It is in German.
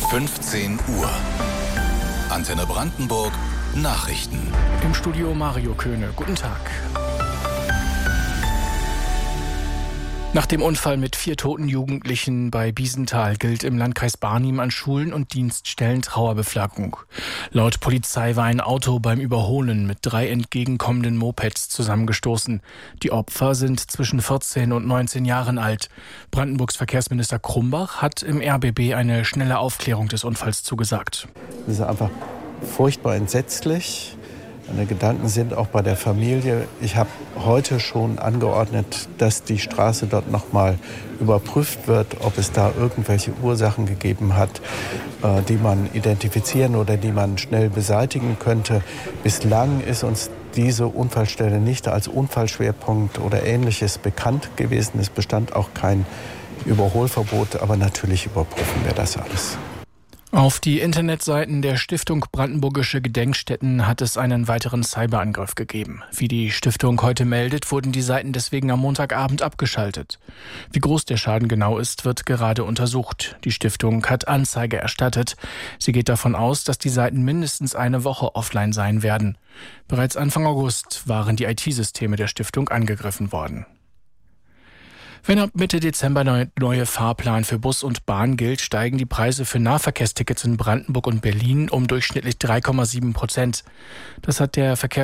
15 Uhr. Antenne Brandenburg Nachrichten. Im Studio Mario Köhne. Guten Tag. Nach dem Unfall mit 4 toten Jugendlichen bei Biesenthal gilt im Landkreis Barnim an Schulen und Dienststellen Trauerbeflaggung. Laut Polizei war ein Auto beim Überholen mit 3 entgegenkommenden Mopeds zusammengestoßen. Die Opfer sind zwischen 14 und 19 Jahren alt. Brandenburgs Verkehrsminister Krumbach hat im RBB eine schnelle Aufklärung des Unfalls zugesagt. Das ist einfach furchtbar entsetzlich. Meine Gedanken sind auch bei der Familie. Ich habe heute schon angeordnet, dass die Straße dort nochmal überprüft wird, ob es da irgendwelche Ursachen gegeben hat, die man identifizieren oder die man schnell beseitigen könnte. Bislang ist uns diese Unfallstelle nicht als Unfallschwerpunkt oder Ähnliches bekannt gewesen. Es bestand auch kein Überholverbot, aber natürlich überprüfen wir das alles. Auf die Internetseiten der Stiftung Brandenburgische Gedenkstätten hat es einen weiteren Cyberangriff gegeben. Wie die Stiftung heute meldet, wurden die Seiten deswegen am Montagabend abgeschaltet. Wie groß der Schaden genau ist, wird gerade untersucht. Die Stiftung hat Anzeige erstattet. Sie geht davon aus, dass die Seiten mindestens eine Woche offline sein werden. Bereits Anfang August waren die IT-Systeme der Stiftung angegriffen worden. Wenn ab Mitte Dezember der neue Fahrplan für Bus und Bahn gilt, steigen die Preise für Nahverkehrstickets in Brandenburg und Berlin um durchschnittlich 3,7%. Das hat der